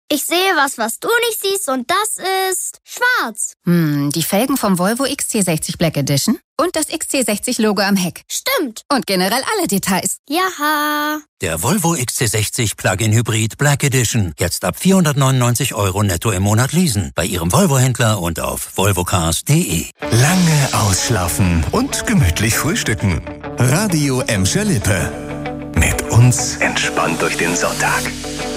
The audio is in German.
Ich sehe was du nicht siehst und das ist schwarz. Die Felgen vom Volvo XC60 Black Edition und das XC60-Logo am Heck. Stimmt. Und generell alle Details. Jaha. Der Volvo XC60 Plug-in Hybrid Black Edition. Jetzt ab 499 € netto im Monat leasen. Bei Ihrem Volvo-Händler und auf volvocars.de. Lange ausschlafen und gemütlich frühstücken. Radio Emscher Lippe. Mit uns entspannt durch den Sonntag.